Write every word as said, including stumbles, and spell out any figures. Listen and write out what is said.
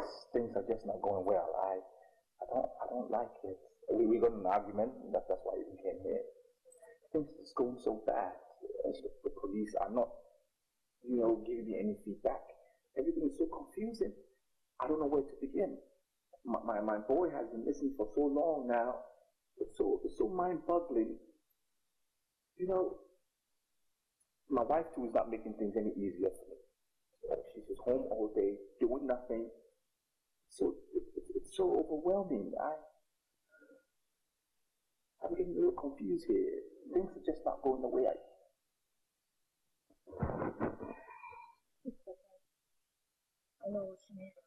just things are just not going well. I, I don't, I don't like it. We, we got in an argument. That, that's why we came here. Things is going so bad. The, the police are not, you know, giving me any feedback. Everything is so confusing. I don't know where to begin. My, my, my boy has been missing for so long now. It's so, it's so mind-boggling. You know, my wife too is not making things any easier for me. Uh, she's just home all day, doing nothing. So it, it, it's so overwhelming. I, I'm getting a little confused here. Things are just not going the way I. It's okay. I know what you mean.